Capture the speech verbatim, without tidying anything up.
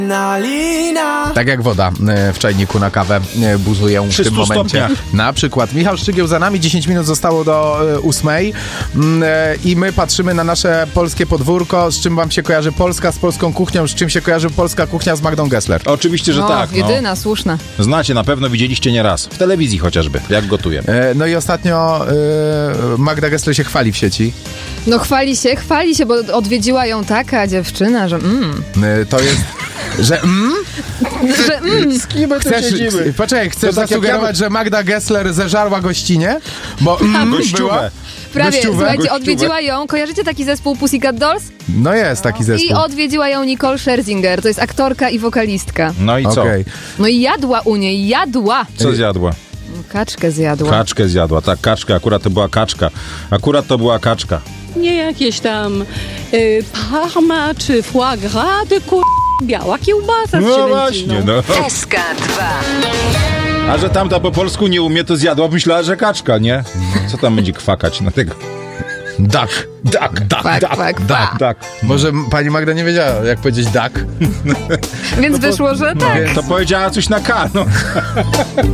Tak jak woda w czajniku na kawę buzuję w tym momencie. Stopniach. Na przykład Michał Szczygieł za nami, dziesięć minut zostało do ósmej i my patrzymy na nasze polskie podwórko. Z czym wam się kojarzy Polska z polską kuchnią? Z czym się kojarzy polska kuchnia z Magdą Gessler? Oczywiście, że no, tak. No. Jedyna, słuszna. Znacie, na pewno widzieliście nieraz. W telewizji chociażby, jak gotuje. No i ostatnio Magda Gessler się chwali w sieci. No chwali się, chwali się, bo odwiedziła ją taka dziewczyna, że mm. To jest... Że mm? że mm. Z kim my tu Chcesz, siedzimy? poczekaj, chcesz To tak jak zasugerować, ja- że Magda Gessler zeżarła gościnie? Bo mm, była... Gościówę. Prawie, Gościówę? słuchajcie, Gościówę. odwiedziła ją, kojarzycie taki zespół Pussycat Dolls? No jest taki zespół. I odwiedziła ją Nicole Scherzinger, to jest aktorka i wokalistka. No i co? Okej. No i jadła u niej, jadła! Co zjadła? Kaczkę zjadła. Kaczkę zjadła, tak, kaczka, akurat to była kaczka. Akurat to była kaczka. Nie jakieś tam y, parma czy foie gras, tylko biała kiełbasa z No zielęciną. właśnie, no. S K dwa. A że tamta po polsku nie umie, to zjadła, myślała, że kaczka, nie? Co tam będzie kwakać na tego? Duck. Duck, duck, Kwak, duck, kwak, duck, kwak. duck. Może pani Magda nie wiedziała, jak powiedzieć duck. Więc wyszło, że tak. To powiedziała coś na K, no.